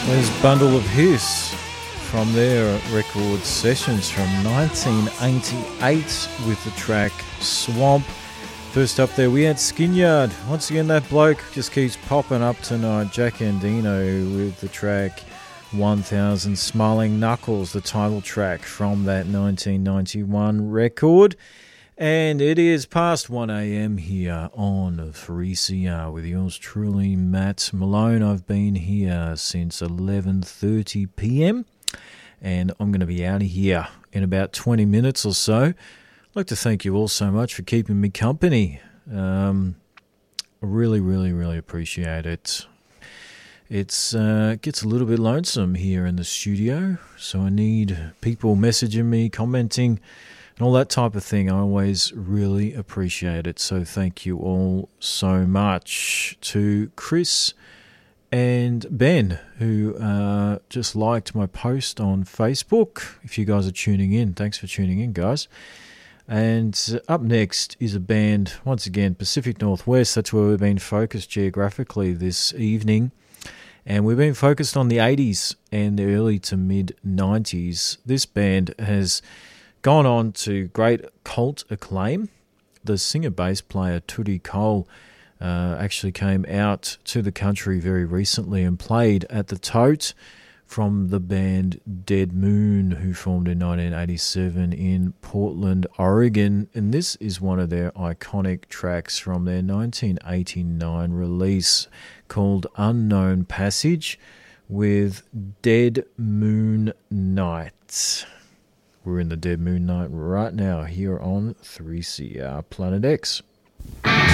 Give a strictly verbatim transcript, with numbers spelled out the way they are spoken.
There's Bundle of Hiss from their record sessions from nineteen eighty-eight with the track Swamp. First up there we had Skinyard. Once again that bloke just keeps popping up tonight. Jack Andino with the track one thousand Smiling Knuckles, the title track from that nineteen ninety-one record. And it is past one a.m. here on three C R with yours truly, Matt Malone. I've been here since eleven thirty p.m. and I'm going to be out of here in about twenty minutes or so. I'd like to thank you all so much for keeping me company. Um, I really, really, really appreciate it. It's uh, it gets a little bit lonesome here in the studio, so I need people messaging me, commenting, and all that type of thing. I always really appreciate it. So thank you all so much to Chris and Ben, who uh, just liked my post on Facebook. If you guys are tuning in, thanks for tuning in, guys. And up next is a band, once again, Pacific Northwest. That's where we've been focused geographically this evening. And we've been focused on the eighties and the early to mid nineties. This band has gone on to great cult acclaim. The singer-bass player Tootie Cole uh, actually came out to the country very recently and played at the Tote from the band Dead Moon, who formed in nineteen eighty-seven in Portland, Oregon. And this is one of their iconic tracks from their nineteen eighty-nine release called Unknown Passage with Dead Moon Night. We're in the Dead Moon Night right now here on three C R Planet X.